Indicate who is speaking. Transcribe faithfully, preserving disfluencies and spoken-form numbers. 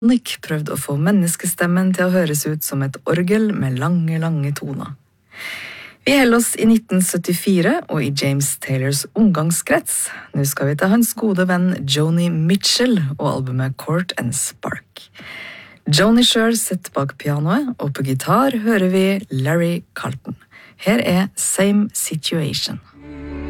Speaker 1: Nick prøvde å få menneskestemmen til å høres ut som et orgel med lange, lange toner. Vi holder oss i nitten syttifire og i James Taylors omgangskrets. Nå skal vi til hans gode venn Joni Mitchell og albumet Court and Spark. Joni selv sitter bak pianoet, og på gitar hører vi Larry Carlton. Her er Same Situation.